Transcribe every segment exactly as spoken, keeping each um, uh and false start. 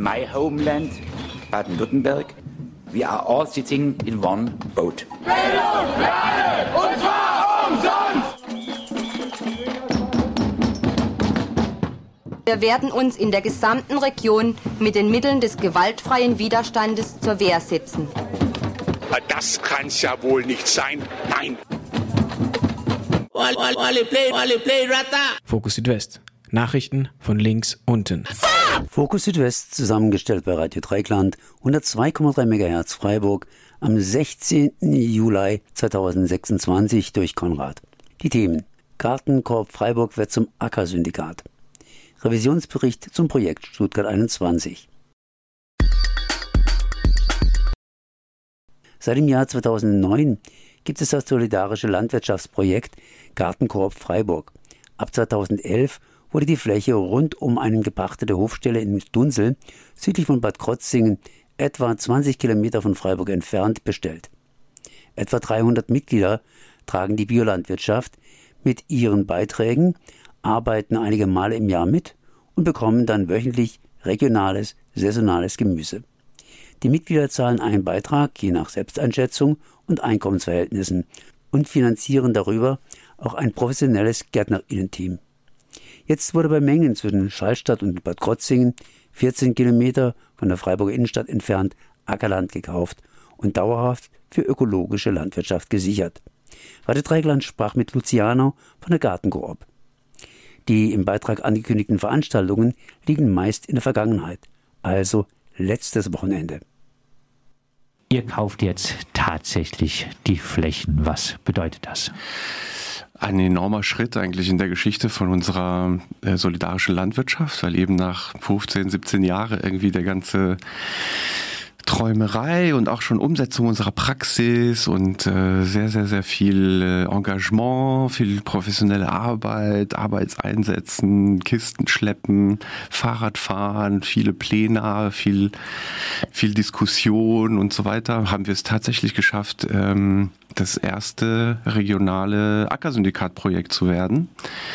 my homeland, Baden-Württemberg. We are all sitting in one boat. Bildung für alle, und zwar umsonst! Wir werden uns in der gesamten Region mit den Mitteln des gewaltfreien Widerstandes zur Wehr setzen. Das kann's ja wohl nicht sein. Nein! Fokus Südwest. Nachrichten von links unten. Fokus Südwest, zusammengestellt bei Radio Dreieckland, hundertzwei Komma drei Megahertz Freiburg, am sechzehnten Juli zweitausendsechsundzwanzig durch Konrad. Die Themen: Gartenkorb Freiburg wird zum Acker-Syndikat. Revisionsbericht zum Projekt Stuttgart einundzwanzig. Seit dem Jahr zweitausendneun gibt es das solidarische Landwirtschaftsprojekt Gartenkorb Freiburg. Ab zweitausendelf wurde die Fläche rund um eine gepachtete Hofstelle in Dunsel, südlich von Bad Krozingen, etwa zwanzig Kilometer von Freiburg entfernt, bestellt. Etwa dreihundert Mitglieder tragen die Biolandwirtschaft. Mit ihren Beiträgen arbeiten einige Male im Jahr mit und bekommen dann wöchentlich regionales, saisonales Gemüse. Die Mitglieder zahlen einen Beitrag, je nach Selbsteinschätzung und Einkommensverhältnissen, und finanzieren darüber auch ein professionelles GärtnerInnen-Team. Jetzt wurde bei Mengen zwischen Schallstadt und Bad Krozingen, vierzehn Kilometer von der Freiburger Innenstadt entfernt, Ackerland gekauft und dauerhaft für ökologische Landwirtschaft gesichert. Radio Dreieckland sprach mit Luciano von der Gartenkoop. Die im Beitrag angekündigten Veranstaltungen liegen meist in der Vergangenheit, also letztes Wochenende. Ihr kauft jetzt tatsächlich die Flächen. Was bedeutet das? Ein enormer Schritt eigentlich in der Geschichte von unserer äh, solidarischen Landwirtschaft, weil eben nach fünfzehn, siebzehn Jahren irgendwie der ganze Träumerei und auch schon Umsetzung unserer Praxis und äh, sehr, sehr, sehr viel äh, Engagement, viel professionelle Arbeit, Arbeitseinsätzen, Kisten schleppen, Fahrradfahren, viele Pläne, viel, viel Diskussion und so weiter, haben wir es tatsächlich geschafft, ähm, das erste regionale Ackersyndikat-Projekt zu werden.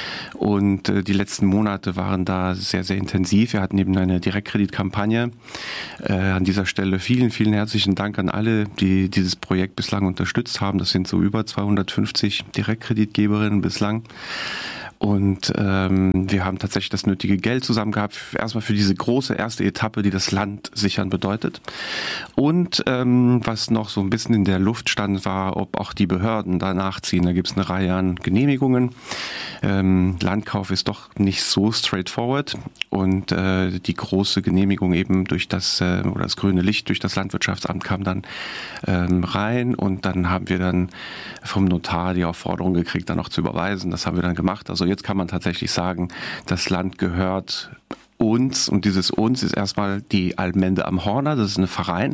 Und äh, die letzten Monate waren da sehr, sehr intensiv. Wir hatten eben eine Direktkreditkampagne. Äh, an dieser Stelle vielen, vielen herzlichen Dank an alle, die dieses Projekt bislang unterstützt haben. Das sind so über zweihundertfünfzig Direktkreditgeberinnen bislang. Und ähm, wir haben tatsächlich das nötige Geld zusammen gehabt, erstmal für diese große erste Etappe, die das Land sichern bedeutet. Und ähm, was noch so ein bisschen in der Luft stand, war, ob auch die Behörden da nachziehen. Da gibt es eine Reihe an Genehmigungen. Ähm, Landkauf ist doch nicht so straightforward. Und äh, die große Genehmigung eben durch das, äh, oder das grüne Licht durch das Landwirtschaftsamt kam dann ähm, rein. Und dann haben wir dann vom Notar die Aufforderung gekriegt, dann noch zu überweisen. Das haben wir dann gemacht. Also jetzt kann man tatsächlich sagen, das Land gehört uns, und dieses uns ist erstmal die Allmende am Horner, das ist ein Verein.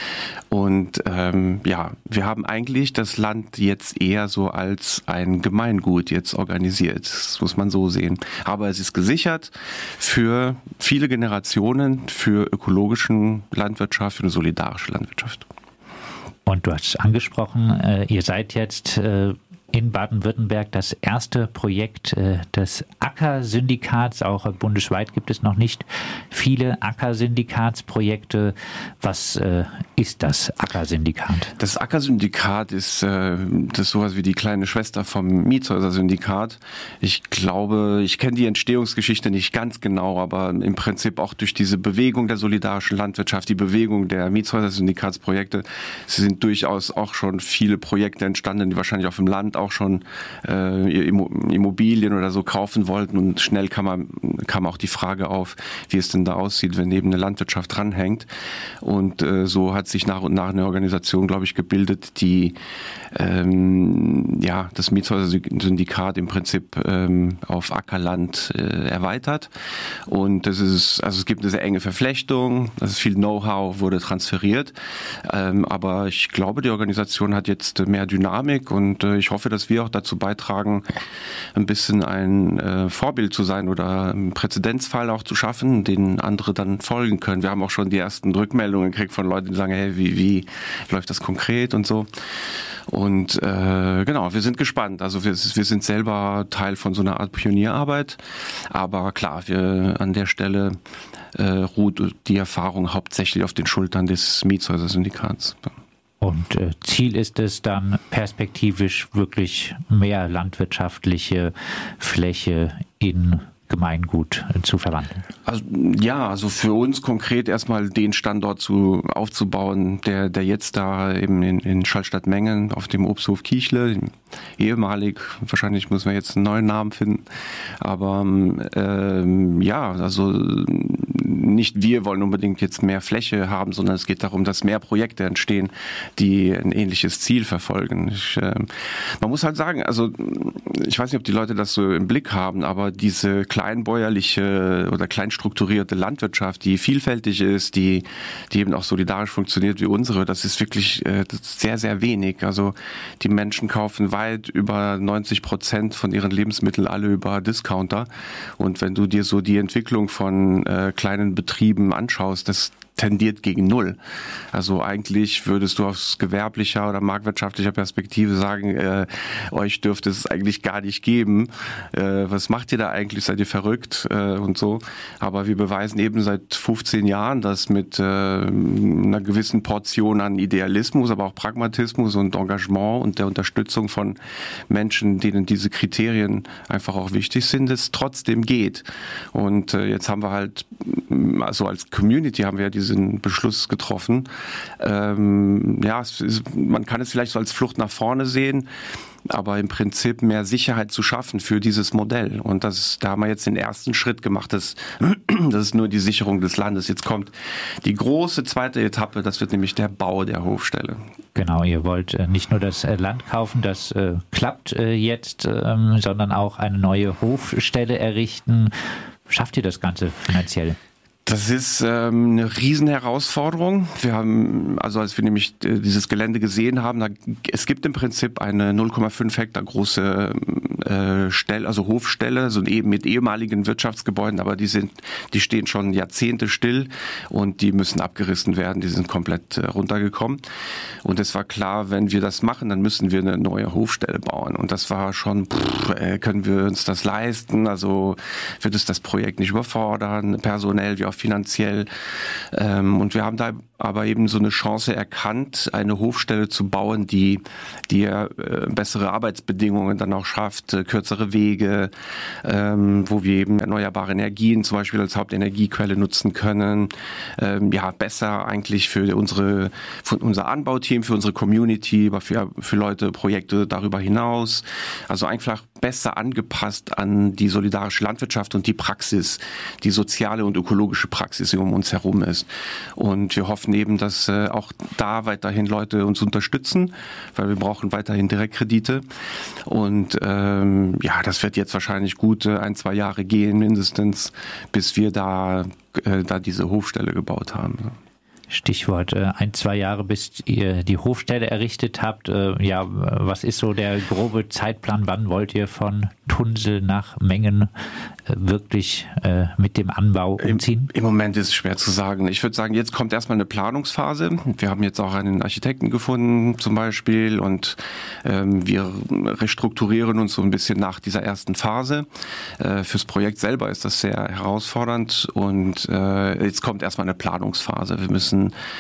Und ähm, ja, wir haben eigentlich das Land jetzt eher so als ein Gemeingut jetzt organisiert, das muss man so sehen. Aber es ist gesichert für viele Generationen, für ökologischen Landwirtschaft, für eine solidarische Landwirtschaft. Und du hast es angesprochen, äh, ihr seid jetzt äh in Baden-Württemberg das erste Projekt äh, des Acker-Syndikats. Auch bundesweit gibt es noch nicht viele Acker-Syndikatsprojekte. Was äh, ist das Acker-Syndikat? Das Acker-Syndikat ist, äh, das ist sowas wie die kleine Schwester vom Mietshäuser-Syndikat. Ich glaube, ich kenne die Entstehungsgeschichte nicht ganz genau, aber im Prinzip auch durch diese Bewegung der solidarischen Landwirtschaft, die Bewegung der Mietshäuser-Syndikatsprojekte, sind durchaus auch schon viele Projekte entstanden, die wahrscheinlich auf dem Land auch schon äh, Immobilien oder so kaufen wollten, und schnell kam, man, kam auch die Frage auf, wie es denn da aussieht, wenn neben eine Landwirtschaft dranhängt. Und äh, so hat sich nach und nach eine Organisation, glaube ich, gebildet, die ähm, ja das Mietshäuser-Syndikat im Prinzip ähm, auf Ackerland äh, erweitert. Und das ist, also es gibt eine sehr enge Verflechtung, das ist viel Know-how wurde transferiert, ähm, aber ich glaube, die Organisation hat jetzt mehr Dynamik, und äh, ich hoffe, dass wir auch dazu beitragen, ein bisschen ein äh, Vorbild zu sein oder einen Präzedenzfall auch zu schaffen, den andere dann folgen können. Wir haben auch schon die ersten Rückmeldungen gekriegt von Leuten, die sagen, hey, wie, wie läuft das konkret und so. Und äh, genau, wir sind gespannt. Also wir, wir sind selber Teil von so einer Art Pionierarbeit. Aber klar, wir an der Stelle äh, ruht die Erfahrung hauptsächlich auf den Schultern des Mietshäuser-Syndikats. Und äh, Ziel ist es dann perspektivisch wirklich mehr landwirtschaftliche Fläche in Gemeingut zu verwandeln? Also, ja, also für uns konkret erstmal den Standort zu aufzubauen, der, der jetzt da eben in, in Schallstatt-Mengen auf dem Obsthof Kiechle, ehemalig, wahrscheinlich müssen wir jetzt einen neuen Namen finden, aber ähm, ja, also nicht wir wollen unbedingt jetzt mehr Fläche haben, sondern es geht darum, dass mehr Projekte entstehen, die ein ähnliches Ziel verfolgen. Ich, äh, man muss halt sagen, also ich weiß nicht, ob die Leute das so im Blick haben, aber diese kleinbäuerliche oder kleinstrukturierte Landwirtschaft, die vielfältig ist, die, die eben auch solidarisch funktioniert wie unsere, das ist wirklich äh, das ist sehr, sehr wenig. Also die Menschen kaufen weit über neunzig Prozent von ihren Lebensmitteln alle über Discounter. Und wenn du dir so die Entwicklung von äh, kleinen Betrieben anschaust, das tendiert gegen Null. Also eigentlich würdest du aus gewerblicher oder marktwirtschaftlicher Perspektive sagen, äh, euch dürfte es eigentlich gar nicht geben. Äh, was macht ihr da eigentlich? Seid ihr verrückt? Äh, und so. Aber wir beweisen eben seit fünfzehn Jahren, dass mit äh, einer gewissen Portion an Idealismus, aber auch Pragmatismus und Engagement und der Unterstützung von Menschen, denen diese Kriterien einfach auch wichtig sind, es trotzdem geht. Und äh, jetzt haben wir halt, also als Community haben wir ja diese diesen Beschluss getroffen. Ähm, ja, es ist, man kann es vielleicht so als Flucht nach vorne sehen, aber im Prinzip mehr Sicherheit zu schaffen für dieses Modell. Und das, da haben wir jetzt den ersten Schritt gemacht. Das, das ist nur die Sicherung des Landes. Jetzt kommt die große zweite Etappe, das wird nämlich der Bau der Hofstelle. Genau, ihr wollt äh, nicht nur das äh, Land kaufen, das äh, klappt äh, jetzt, ähm, sondern auch eine neue Hofstelle errichten. Schafft ihr das Ganze finanziell? Das ist ähm, eine Riesenherausforderung. Wir haben, also als wir nämlich äh, dieses Gelände gesehen haben, da, es gibt im Prinzip eine null Komma fünf Hektar große äh, Stelle, also Hofstelle, so eben mit ehemaligen Wirtschaftsgebäuden, aber die sind, die stehen schon Jahrzehnte still und die müssen abgerissen werden. Die sind komplett äh, runtergekommen. Und es war klar, wenn wir das machen, dann müssen wir eine neue Hofstelle bauen. Und das war schon, pff, äh, können wir uns das leisten? Also wird es das Projekt nicht überfordern, personell wie auch finanziell. Und wir haben da aber eben so eine Chance erkannt, eine Hofstelle zu bauen, die, die ja bessere Arbeitsbedingungen dann auch schafft, kürzere Wege, wo wir eben erneuerbare Energien zum Beispiel als Hauptenergiequelle nutzen können. Ja, besser eigentlich für unsere, für unser Anbauteam, für unsere Community, aber für, für Leute, Projekte darüber hinaus. Also einfach besser angepasst an die solidarische Landwirtschaft und die Praxis, die soziale und ökologische Praxis, die um uns herum ist. Und wir hoffen eben, dass äh, auch da weiterhin Leute uns unterstützen, weil wir brauchen weiterhin Direktkredite. Und ähm, ja, das wird jetzt wahrscheinlich gute ein, zwei Jahre gehen mindestens, bis wir da, äh, da diese Hofstelle gebaut haben. Stichwort äh, ein, zwei Jahre, bis ihr die Hofstelle errichtet habt. Äh, ja, was ist so der grobe Zeitplan? Wann wollt ihr von Tunsel nach Mengen äh, wirklich äh, mit dem Anbau umziehen? Im, Im Moment ist es schwer zu sagen. Ich würde sagen, jetzt kommt erstmal eine Planungsphase. Wir haben jetzt auch einen Architekten gefunden zum Beispiel und ähm, wir restrukturieren uns so ein bisschen nach dieser ersten Phase. Äh, fürs Projekt selber ist das sehr herausfordernd und äh, jetzt kommt erstmal eine Planungsphase. Wir müssen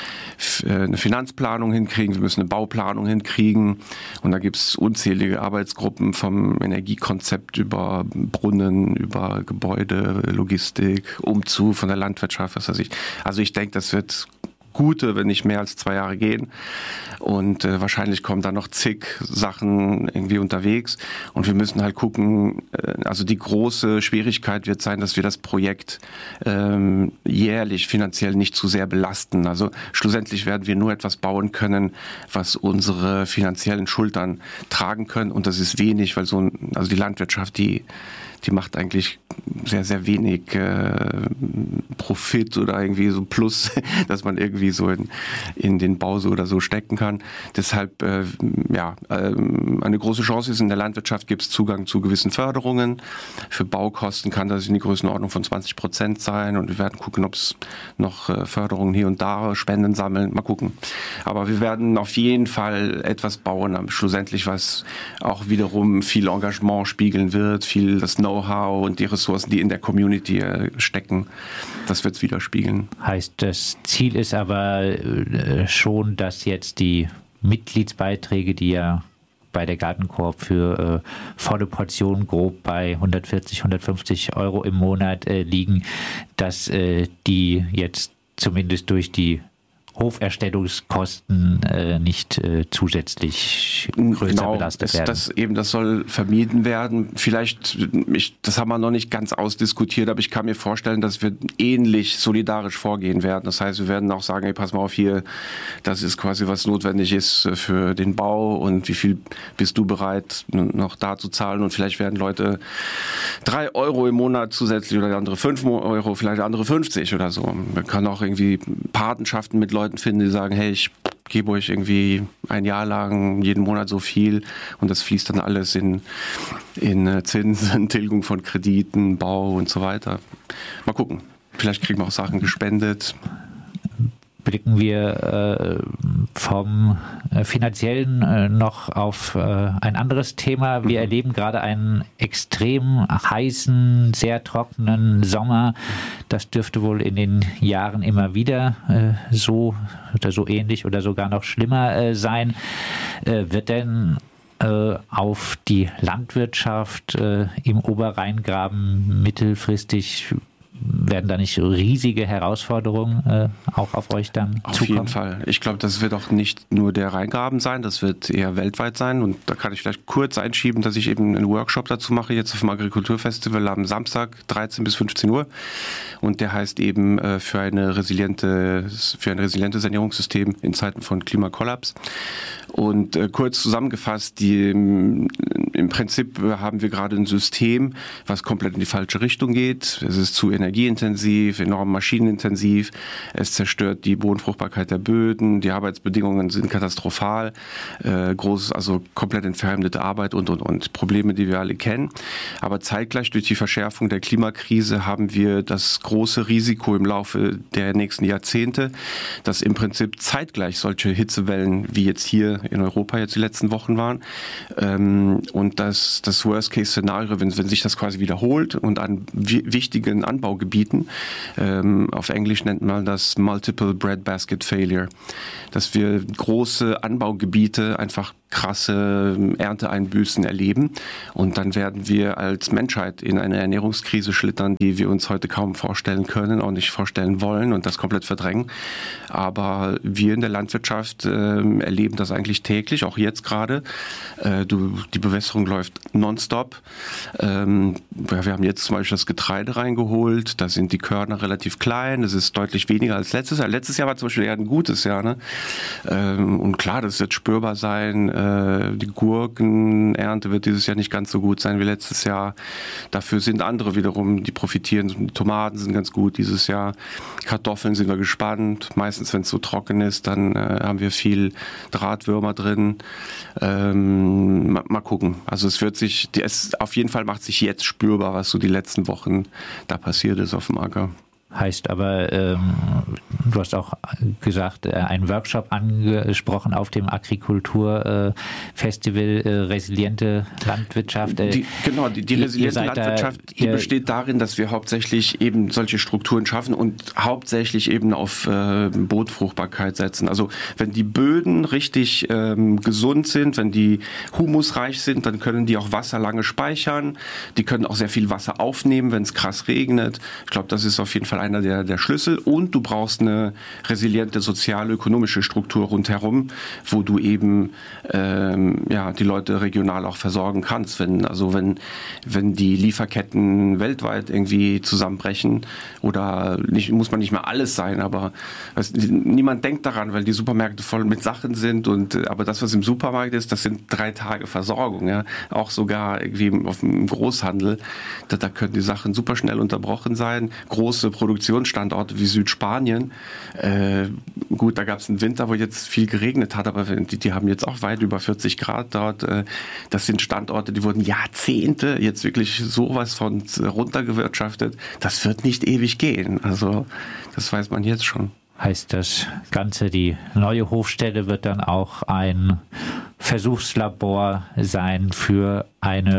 eine Finanzplanung hinkriegen, wir müssen eine Bauplanung hinkriegen und da gibt es unzählige Arbeitsgruppen vom Energiekonzept über Brunnen, über Gebäude, Logistik, Umzug von der Landwirtschaft, was weiß ich. Also ich denke, das wird gute, wenn nicht mehr als zwei Jahre gehen. Und äh, wahrscheinlich kommen da noch zig Sachen irgendwie unterwegs. Und wir müssen halt gucken, äh, also die große Schwierigkeit wird sein, dass wir das Projekt ähm, jährlich finanziell nicht zu sehr belasten. Also schlussendlich werden wir nur etwas bauen können, was unsere finanziellen Schultern tragen können. Und das ist wenig, weil so ein, also die Landwirtschaft, die die macht eigentlich sehr, sehr wenig äh, Profit oder irgendwie so Plus, dass man irgendwie so in, in den Bau so oder so stecken kann. Deshalb, äh, ja, äh, eine große Chance ist, in der Landwirtschaft gibt es Zugang zu gewissen Förderungen. Für Baukosten kann das in die Größenordnung von zwanzig Prozent sein und wir werden gucken, ob es noch äh, Förderungen hier und da, Spenden sammeln, mal gucken. Aber wir werden auf jeden Fall etwas bauen, schlussendlich, was auch wiederum viel Engagement spiegeln wird, viel das Know Know-how und die Ressourcen, die in der Community stecken. Das wird es widerspiegeln. Heißt, das Ziel ist aber schon, dass jetzt die Mitgliedsbeiträge, die ja bei der Gartenkoop für äh, volle Portion grob bei hundertvierzig, hundertfünfzig Euro im Monat äh, liegen, dass äh, die jetzt zumindest durch die Hoferstellungskosten äh, nicht äh, zusätzlich größer genau, belastet es, werden. Das eben, das soll vermieden werden. Vielleicht, ich, das haben wir noch nicht ganz ausdiskutiert, aber ich kann mir vorstellen, dass wir ähnlich solidarisch vorgehen werden. Das heißt, wir werden auch sagen, hey, pass mal auf hier, das ist quasi, was notwendig ist für den Bau und wie viel bist du bereit, noch da zu zahlen, und vielleicht werden Leute drei Euro im Monat zusätzlich oder andere fünf Euro, vielleicht andere fünfzig oder so. Man kann auch irgendwie Patenschaften mit Leuten finden, die sagen, hey, ich gebe euch irgendwie ein Jahr lang jeden Monat so viel, und das fließt dann alles in, in Zinsen, Tilgung von Krediten, Bau und so weiter. Mal gucken. Vielleicht kriegen wir auch Sachen gespendet. Blicken wir äh, vom äh, Finanziellen äh, noch auf äh, ein anderes Thema. Wir mhm. erleben gerade einen extrem heißen, sehr trockenen Sommer. Das dürfte wohl in den Jahren immer wieder äh, so oder so ähnlich oder sogar noch schlimmer äh, sein. Äh, wird denn äh, auf die Landwirtschaft äh, im Oberrheingraben mittelfristig, werden da nicht riesige Herausforderungen äh, auch auf euch dann auf zukommen? Auf jeden Fall. Ich glaube, das wird auch nicht nur der Rheingraben sein, das wird eher weltweit sein. Und da kann ich vielleicht kurz einschieben, dass ich eben einen Workshop dazu mache, jetzt auf dem Agrikulturfestival am Samstag, dreizehn bis fünfzehn Uhr. Und der heißt eben äh, für eine resiliente, für ein resilientes Ernährungssystem in Zeiten von Klimakollaps. Und äh, kurz zusammengefasst, die, im, im Prinzip haben wir gerade ein System, was komplett in die falsche Richtung geht. Es ist zu energieintensiv, enorm maschinenintensiv. Es zerstört die Bodenfruchtbarkeit der Böden. Die Arbeitsbedingungen sind katastrophal. Äh, groß, also komplett entfremdete Arbeit und, und, und. Probleme, die wir alle kennen. Aber zeitgleich durch die Verschärfung der Klimakrise haben wir das große Risiko im Laufe der nächsten Jahrzehnte, dass im Prinzip zeitgleich solche Hitzewellen wie jetzt hier in Europa jetzt die letzten Wochen waren. Ähm, und das, das Worst-Case-Szenario, wenn, wenn sich das quasi wiederholt und an wichtigen Anbaugebieten, ähm, auf Englisch nennt man das Multiple Breadbasket Failure, dass wir große Anbaugebiete einfach krasse Ernteeinbüßen erleben, und dann werden wir als Menschheit in eine Ernährungskrise schlittern, die wir uns heute kaum vorstellen können, auch nicht vorstellen wollen und das komplett verdrängen. Aber wir in der Landwirtschaft äh, erleben das eigentlich täglich, auch jetzt gerade. Äh, du, die Bewässerung läuft nonstop. Ähm, wir haben jetzt zum Beispiel das Getreide reingeholt, da sind die Körner relativ klein, das ist deutlich weniger als letztes Jahr. Letztes Jahr war zum Beispiel eher ein gutes Jahr, ne? Ähm, und klar, das wird spürbar sein. Die Gurkenernte wird dieses Jahr nicht ganz so gut sein wie letztes Jahr. Dafür sind andere wiederum, die profitieren. Die Tomaten sind ganz gut dieses Jahr. Kartoffeln sind wir gespannt. Meistens, wenn es so trocken ist, dann äh, haben wir viel Drahtwürmer drin. Ähm, mal, mal gucken. Also es wird sich, es, auf jeden Fall macht sich jetzt spürbar, was so die letzten Wochen da passiert ist auf dem Acker. Heißt aber, ähm, du hast auch gesagt, äh, einen Workshop angesprochen auf dem Agrikulturfestival, äh, äh, resiliente Landwirtschaft. Äh, die, genau, die, die resiliente Landwirtschaft, da, die besteht darin, dass wir hauptsächlich eben solche Strukturen schaffen und hauptsächlich eben auf äh, Bodenfruchtbarkeit setzen. Also wenn die Böden richtig ähm, gesund sind, wenn die humusreich sind, dann können die auch Wasser lange speichern. Die können auch sehr viel Wasser aufnehmen, wenn es krass regnet. Ich glaube, das ist auf jeden Fall einer der, der Schlüssel, und du brauchst eine resiliente sozial-ökonomische Struktur rundherum, wo du eben ähm, ja, die Leute regional auch versorgen kannst. Wenn, also wenn, wenn die Lieferketten weltweit irgendwie zusammenbrechen, oder nicht, muss man nicht mehr alles sein, aber also, niemand denkt daran, weil die Supermärkte voll mit Sachen sind, und aber das, was im Supermarkt ist, das sind drei Tage Versorgung. Ja? Auch sogar irgendwie auf dem Großhandel, da, da können die Sachen super schnell unterbrochen sein. Große Produktionsstandorte wie Südspanien, äh, gut, da gab es einen Winter, wo jetzt viel geregnet hat, aber die, die haben jetzt auch weit über vierzig Grad dort. Äh, das sind Standorte, die wurden Jahrzehnte jetzt wirklich sowas von runtergewirtschaftet. Das wird nicht ewig gehen. Also das weiß man jetzt schon. Heißt das Ganze, die neue Hofstelle wird dann auch ein Versuchslabor sein für eine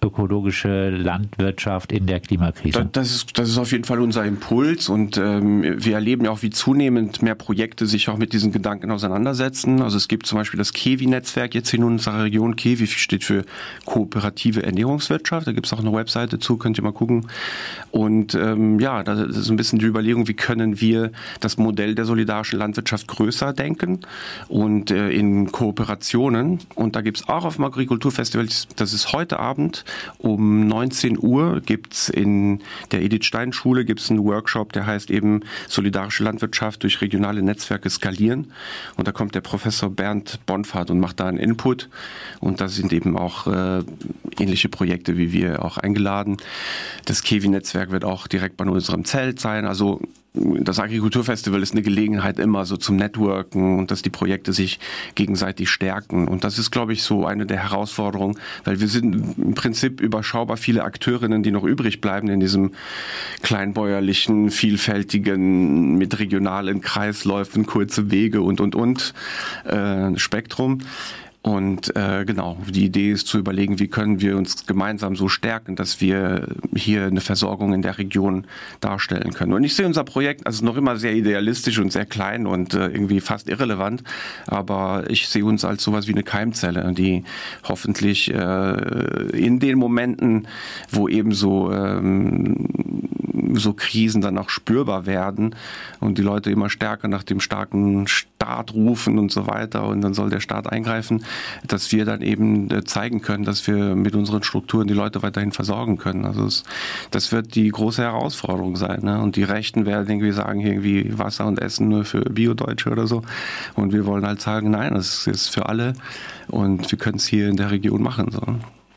ökologische Landwirtschaft in der Klimakrise? Das ist, das ist auf jeden Fall unser Impuls und ähm, wir erleben ja auch, wie zunehmend mehr Projekte sich auch mit diesen Gedanken auseinandersetzen. Also es gibt zum Beispiel das KEWI-Netzwerk jetzt in unserer Region. KEWI steht für Kooperative Ernährungswirtschaft. Da gibt es auch eine Webseite zu, könnt ihr mal gucken. Und ähm, ja, das ist ein bisschen die Überlegung, wie können wir das Modell der solidarischen Landwirtschaft größer denken und äh, in Kooperationen. Und da gibt es auch auf dem Agrikulturfestival, das ist heute Abend, um neunzehn Uhr gibt's in der Edith Stein Schule gibt's einen Workshop, der heißt eben Solidarische Landwirtschaft durch regionale Netzwerke skalieren. Und da kommt der Professor Bernd Bonfahrt und macht da einen Input. Und da sind eben auch äh, ähnliche Projekte wie wir auch eingeladen. Das KEWI-Netzwerk wird auch direkt bei unserem Zelt sein. Also das Agrikulturfestival ist eine Gelegenheit immer so zum Networken und dass die Projekte sich gegenseitig stärken. Und das ist, glaube ich, so eine der Herausforderungen, weil wir sind im Prinzip überschaubar viele Akteurinnen, die noch übrig bleiben in diesem kleinbäuerlichen, vielfältigen, mit regionalen Kreisläufen, kurze Wege und, und, und äh, Spektrum. Und äh, genau, die Idee ist zu überlegen, wie können wir uns gemeinsam so stärken, dass wir hier eine Versorgung in der Region darstellen können. Und ich sehe unser Projekt also noch immer sehr idealistisch und sehr klein und äh, irgendwie fast irrelevant, aber ich sehe uns als sowas wie eine Keimzelle, die hoffentlich äh, in den Momenten, wo eben so ähm, so Krisen dann auch spürbar werden und die Leute immer stärker nach dem starken Staat rufen und so weiter und dann soll der Staat eingreifen, dass wir dann eben zeigen können, dass wir mit unseren Strukturen die Leute weiterhin versorgen können. Also es, das wird die große Herausforderung sein. Ne? Und die Rechten werden irgendwie sagen, irgendwie Wasser und Essen nur für Bio-Deutsche oder so. Und wir wollen halt sagen, nein, das ist für alle und wir können es hier in der Region machen. So.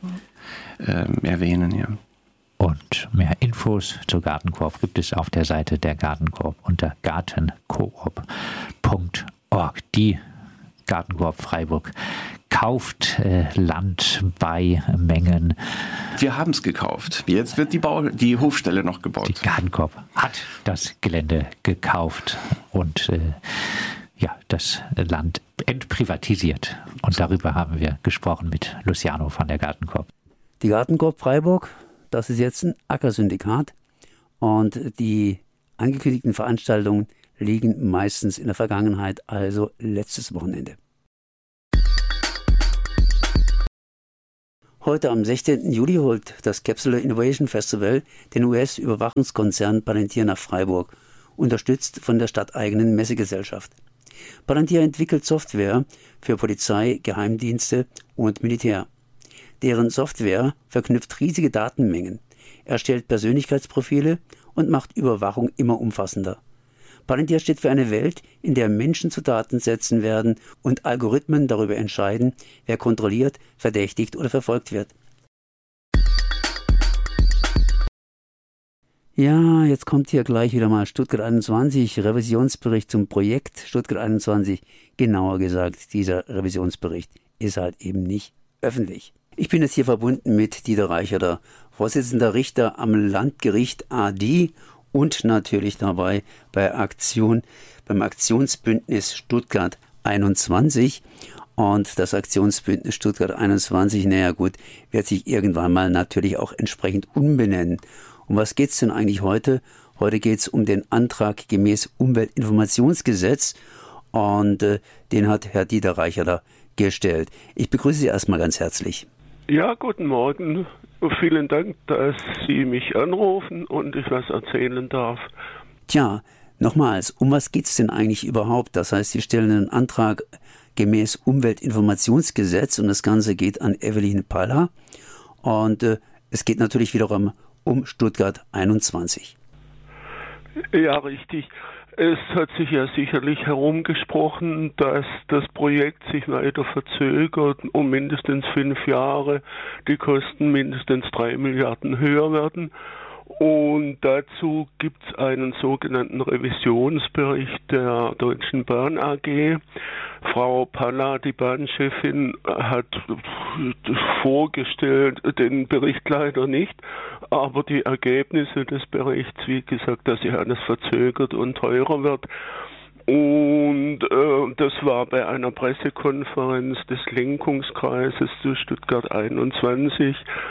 Ähm, erwähnen, ja. Und mehr Infos zur Gartenkoop gibt es auf der Seite der Gartenkoop unter gartenkoop punkt org. Die Gartenkoop Freiburg kauft äh, Land bei Mengen. Wir haben es gekauft. Jetzt wird die, Bau- die Hofstelle noch gebaut. Die Gartenkoop hat das Gelände gekauft und äh, ja, das Land entprivatisiert. Und darüber haben wir gesprochen mit Luciano von der Gartenkoop. Die Gartenkoop Freiburg, das ist jetzt ein Ackersyndikat und die angekündigten Veranstaltungen liegen meistens in der Vergangenheit, also letztes Wochenende. Heute am sechzehnten Juli holt das Capsular Innovation Festival den U S-Überwachungskonzern Palantir nach Freiburg, unterstützt von der stadteigenen Messegesellschaft. Palantir entwickelt Software für Polizei, Geheimdienste und Militär. Deren Software verknüpft riesige Datenmengen, erstellt Persönlichkeitsprofile und macht Überwachung immer umfassender. Palantir steht für eine Welt, in der Menschen zu Datensätzen werden und Algorithmen darüber entscheiden, wer kontrolliert, verdächtigt oder verfolgt wird. Ja, jetzt kommt hier gleich wieder mal Stuttgart einundzwanzig, Revisionsbericht zum Projekt Stuttgart einundzwanzig. Genauer gesagt, dieser Revisionsbericht ist halt eben nicht öffentlich. Ich bin jetzt hier verbunden mit Dieter Reicherter, Vorsitzender Richter am Landgericht A D und natürlich dabei bei Aktion, beim Aktionsbündnis Stuttgart einundzwanzig. Und das Aktionsbündnis Stuttgart einundzwanzig, naja gut, wird sich irgendwann mal natürlich auch entsprechend umbenennen. Um was geht's denn eigentlich heute? Heute geht's um den Antrag gemäß Umweltinformationsgesetz und äh, den hat Herr Dieter Reicherter gestellt. Ich begrüße Sie erstmal ganz herzlich. Ja, guten Morgen. Vielen Dank, dass Sie mich anrufen und ich was erzählen darf. Tja, nochmals, um was geht's denn eigentlich überhaupt? Das heißt, Sie stellen einen Antrag gemäß Umweltinformationsgesetz und das Ganze geht an Evelyn Paller und äh, es geht natürlich wiederum um Stuttgart einundzwanzig. Ja, richtig. Es hat sich ja sicherlich herumgesprochen, dass das Projekt sich weiter verzögert, um mindestens fünf Jahre, die Kosten mindestens drei Milliarden höher werden. Und dazu gibt es einen sogenannten Revisionsbericht der Deutschen Bahn A G. Frau Paller, die Bahnchefin, hat vorgestellt, den Bericht leider nicht, aber die Ergebnisse des Berichts, wie gesagt, dass sich alles verzögert und teurer wird. Und äh, das war bei einer Pressekonferenz des Lenkungskreises zu Stuttgart einundzwanzig.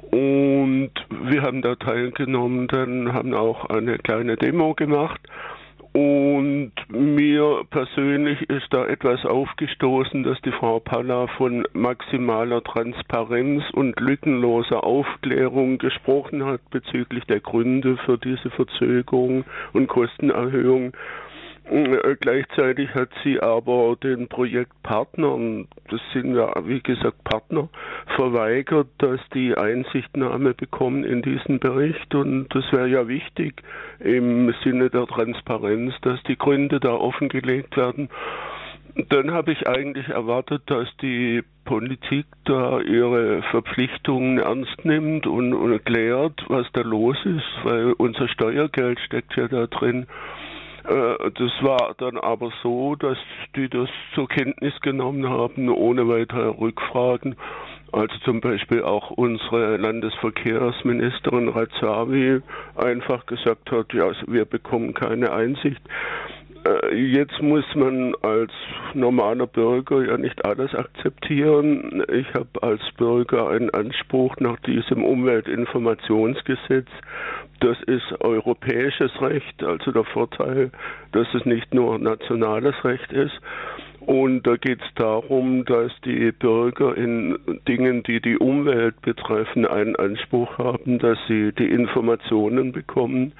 Und wir haben da teilgenommen, dann haben auch eine kleine Demo gemacht. Und mir persönlich ist da etwas aufgestoßen, dass die Frau Palla von maximaler Transparenz und lückenloser Aufklärung gesprochen hat bezüglich der Gründe für diese Verzögerung und Kostenerhöhung. Gleichzeitig hat sie aber den Projektpartnern, das sind ja wie gesagt Partner, verweigert, dass die Einsichtnahme bekommen in diesen Bericht, und das wäre ja wichtig im Sinne der Transparenz, dass die Gründe da offengelegt werden. Dann habe ich eigentlich erwartet, dass die Politik da ihre Verpflichtungen ernst nimmt und, und erklärt, was da los ist, weil unser Steuergeld steckt ja da drin. Das war dann aber so, dass die das zur Kenntnis genommen haben, ohne weitere Rückfragen. Also zum Beispiel auch unsere Landesverkehrsministerin Razavi einfach gesagt hat, ja, wir bekommen keine Einsicht. Jetzt muss man als normaler Bürger ja nicht alles akzeptieren. Ich habe als Bürger einen Anspruch nach diesem Umweltinformationsgesetz. Das ist europäisches Recht, also der Vorteil, dass es nicht nur nationales Recht ist. Und da geht es darum, dass die Bürger in Dingen, die die Umwelt betreffen, einen Anspruch haben, dass sie die Informationen bekommen.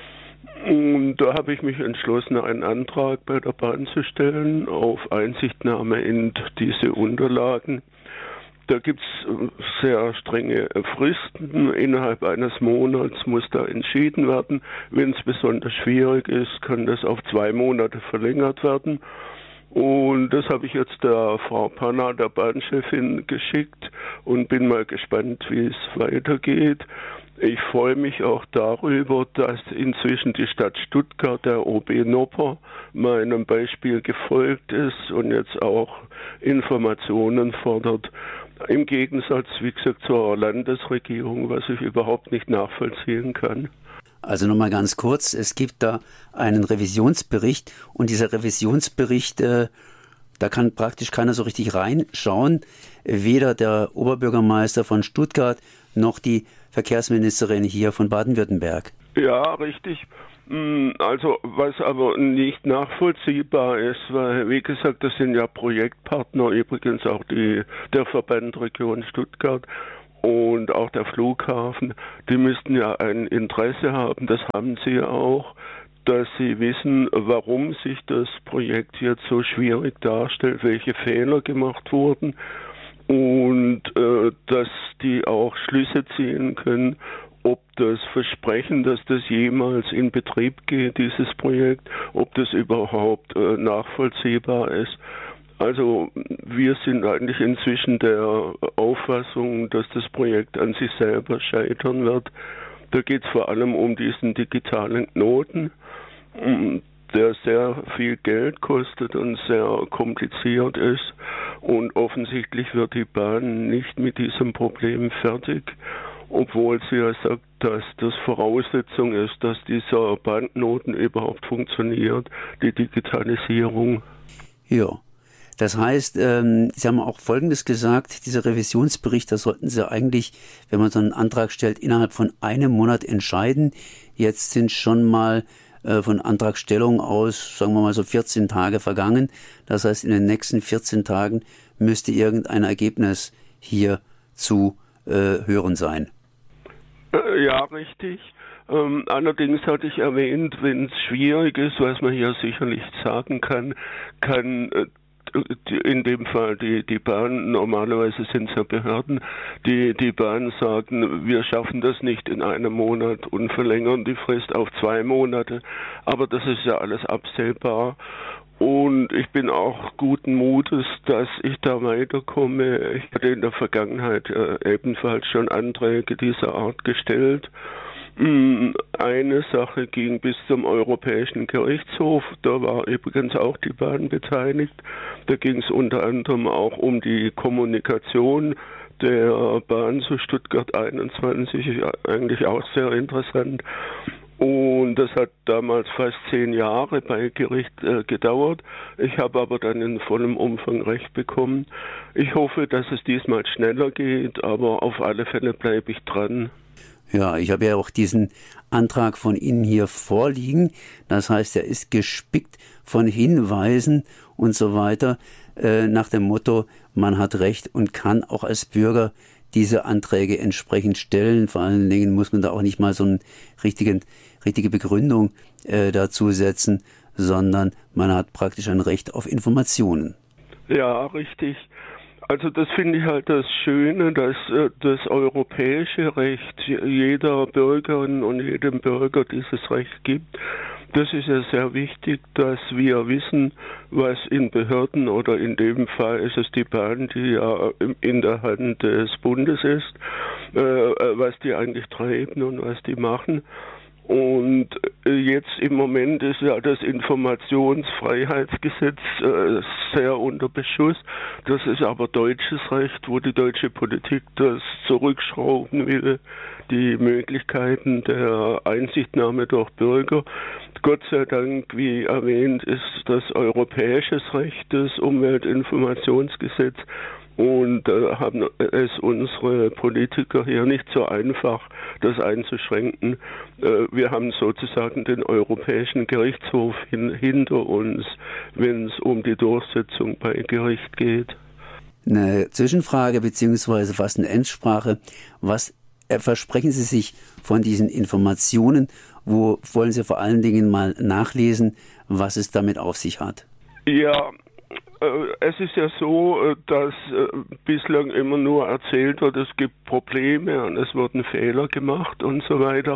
Und da habe ich mich entschlossen, einen Antrag bei der Bahn zu stellen auf Einsichtnahme in diese Unterlagen. Da gibt es sehr strenge Fristen. Innerhalb eines Monats muss da entschieden werden. Wenn es besonders schwierig ist, kann das auf zwei Monate verlängert werden. Und das habe ich jetzt der Frau Palla, der Bahnchefin, geschickt und bin mal gespannt, wie es weitergeht. Ich freue mich auch darüber, dass inzwischen die Stadt Stuttgart, der O B Nopper, meinem Beispiel gefolgt ist und jetzt auch Informationen fordert. Im Gegensatz, wie gesagt, zur Landesregierung, was ich überhaupt nicht nachvollziehen kann. Also nochmal ganz kurz, es gibt da einen Revisionsbericht und dieser Revisionsbericht, äh, da kann praktisch keiner so richtig reinschauen, weder der Oberbürgermeister von Stuttgart noch die Verkehrsministerin hier von Baden-Württemberg. Ja, richtig. Also was aber nicht nachvollziehbar ist, weil wie gesagt, das sind ja Projektpartner, übrigens auch die, der Verband Region Stuttgart und auch der Flughafen, die müssten ja ein Interesse haben, das haben sie ja auch, dass sie wissen, warum sich das Projekt jetzt so schwierig darstellt, welche Fehler gemacht wurden und äh, dass die auch Schlüsse ziehen können, ob das Versprechen, dass das jemals in Betrieb geht, dieses Projekt, ob das überhaupt äh, nachvollziehbar ist. Also wir sind eigentlich inzwischen der Auffassung, dass das Projekt an sich selber scheitern wird. Da geht es vor allem um diesen digitalen Knoten, der sehr viel Geld kostet und sehr kompliziert ist. Und offensichtlich wird die Bahn nicht mit diesem Problem fertig, obwohl sie ja sagt, dass das Voraussetzung ist, dass dieser Bahnknoten überhaupt funktioniert, die Digitalisierung. Ja. Das heißt, ähm, Sie haben auch Folgendes gesagt, dieser Revisionsbericht, da sollten Sie eigentlich, wenn man so einen Antrag stellt, innerhalb von einem Monat entscheiden. Jetzt sind schon mal äh, von Antragstellung aus, sagen wir mal so vierzehn Tage vergangen. Das heißt, in den nächsten vierzehn Tagen müsste irgendein Ergebnis hier zu äh, hören sein. Ja, richtig. Ähm, allerdings hatte ich erwähnt, wenn es schwierig ist, was man hier sicherlich sagen kann, kann äh, in dem Fall die, die Bahn, normalerweise sind es ja Behörden, die, die Bahn sagen, wir schaffen das nicht in einem Monat und verlängern die Frist auf zwei Monate. Aber das ist ja alles absehbar. Und ich bin auch guten Mutes, dass ich da weiterkomme. Ich hatte in der Vergangenheit äh, ebenfalls schon Anträge dieser Art gestellt. Eine Sache ging bis zum Europäischen Gerichtshof, da war übrigens auch die Bahn beteiligt. Da ging es unter anderem auch um die Kommunikation der Bahn zu Stuttgart einundzwanzig, eigentlich auch sehr interessant. Und das hat damals fast zehn Jahre bei Gericht äh, gedauert. Ich habe aber dann in vollem Umfang Recht bekommen. Ich hoffe, dass es diesmal schneller geht, aber auf alle Fälle bleibe ich dran. Ja, ich habe ja auch diesen Antrag von Ihnen hier vorliegen. Das heißt, er ist gespickt von Hinweisen und so weiter, äh, nach dem Motto, man hat Recht und kann auch als Bürger diese Anträge entsprechend stellen. Vor allen Dingen muss man da auch nicht mal so eine richtige, richtige Begründung äh, dazu setzen, sondern man hat praktisch ein Recht auf Informationen. Ja, richtig. Also das finde ich halt das Schöne, dass äh, das europäische Recht jeder Bürgerin und jedem Bürger dieses Recht gibt. Das ist ja sehr wichtig, dass wir wissen, was in Behörden oder in dem Fall ist es die Bahn, die ja in der Hand des Bundes ist, äh, was die eigentlich treiben und was die machen. Und jetzt im Moment ist ja das Informationsfreiheitsgesetz äh, sehr unter Beschuss. Das ist aber deutsches Recht, wo die deutsche Politik das zurückschrauben will, die Möglichkeiten der Einsichtnahme durch Bürger. Gott sei Dank, wie erwähnt, ist das europäisches Recht, das Umweltinformationsgesetz. Und da äh, haben es unsere Politiker hier nicht so einfach, das einzuschränken. Äh, wir haben sozusagen den Europäischen Gerichtshof hin, hinter uns, wenn es um die Durchsetzung bei Gericht geht. Eine Zwischenfrage beziehungsweise fast eine Endsprache. Was äh, versprechen Sie sich von diesen Informationen? Wo wollen Sie vor allen Dingen mal nachlesen, was es damit auf sich hat? Ja, es ist ja so, dass bislang immer nur erzählt wird, es gibt Probleme und es wurden Fehler gemacht und so weiter.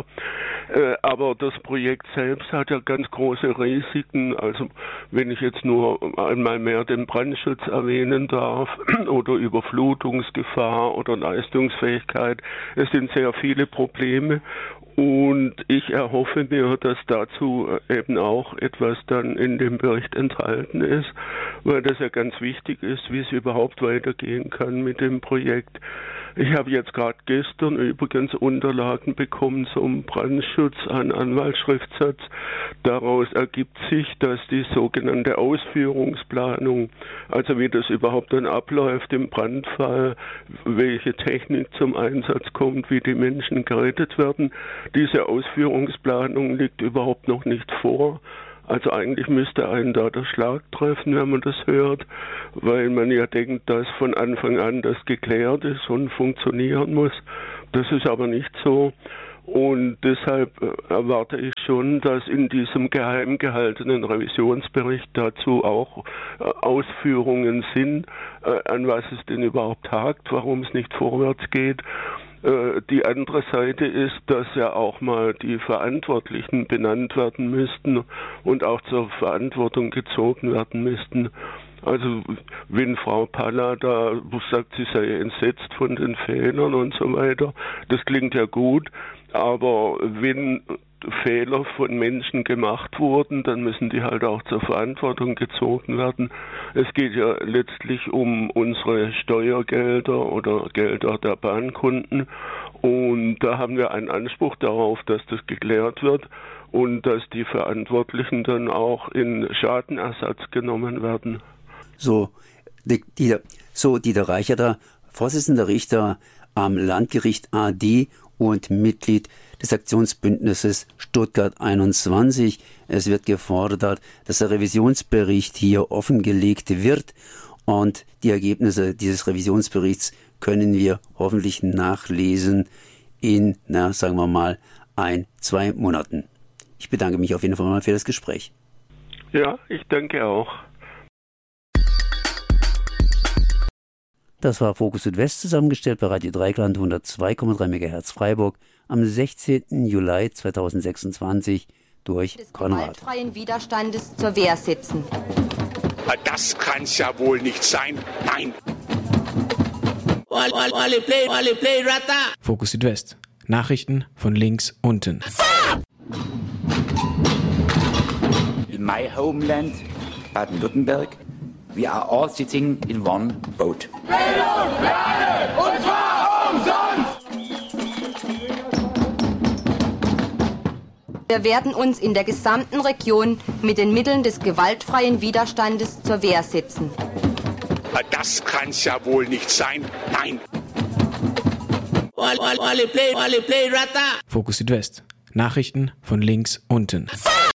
Aber das Projekt selbst hat ja ganz große Risiken. Also wenn ich jetzt nur einmal mehr den Brandschutz erwähnen darf oder Überflutungsgefahr oder Leistungsfähigkeit, es sind sehr viele Probleme. Und ich erhoffe mir, dass dazu eben auch etwas dann in dem Bericht enthalten ist, weil das ja ganz wichtig ist, wie es überhaupt weitergehen kann mit dem Projekt. Ich habe jetzt gerade gestern übrigens Unterlagen bekommen zum Brandschutz, einen Anwaltsschriftsatz. Daraus ergibt sich, dass die sogenannte Ausführungsplanung, also wie das überhaupt dann abläuft im Brandfall, welche Technik zum Einsatz kommt, wie die Menschen gerettet werden, diese Ausführungsplanung liegt überhaupt noch nicht vor. Also eigentlich müsste einen da der Schlag treffen, wenn man das hört, weil man ja denkt, dass von Anfang an das geklärt ist und funktionieren muss. Das ist aber nicht so. Und deshalb erwarte ich schon, dass in diesem geheim gehaltenen Revisionsbericht dazu auch Ausführungen sind, an was es denn überhaupt hakt, warum es nicht vorwärts geht. Die andere Seite ist, dass ja auch mal die Verantwortlichen benannt werden müssten und auch zur Verantwortung gezogen werden müssten. Also wenn Frau Palla da sagt, sie sei entsetzt von den Fehlern und so weiter, das klingt ja gut, aber wenn Fehler von Menschen gemacht wurden, dann müssen die halt auch zur Verantwortung gezogen werden. Es geht ja letztlich um unsere Steuergelder oder Gelder der Bahnkunden und da haben wir einen Anspruch darauf, dass das geklärt wird und dass die Verantwortlichen dann auch in Schadenersatz genommen werden. So, Dieter, so Dieter Reicherter, Vorsitzender Richter am Landgericht A D und Mitglied des Aktionsbündnisses Stuttgart einundzwanzig. Es wird gefordert, dass der Revisionsbericht hier offengelegt wird und die Ergebnisse dieses Revisionsberichts können wir hoffentlich nachlesen in, na, sagen wir mal, ein, zwei Monaten. Ich bedanke mich auf jeden Fall mal für das Gespräch. Ja, ich danke auch. Das war Fokus Südwest, zusammengestellt bei Radio Dreikland hundertzwei Komma drei Megahertz Freiburg am sechzehnten Juli zweitausendsechsundzwanzig durch des Konrad. gewaltfreien Widerstandes zur Wehr setzen. Das kann's ja wohl nicht sein. Nein. Fokus Südwest. Nachrichten von links unten. In my homeland, Baden-Württemberg, we are all sitting in one boat. Bildung für alle, und zwar umsonst! Wir werden uns in der gesamten Region mit den Mitteln des gewaltfreien Widerstandes zur Wehr setzen. Das kann's ja wohl nicht sein. Nein. Fokus Südwest. Nachrichten von links unten.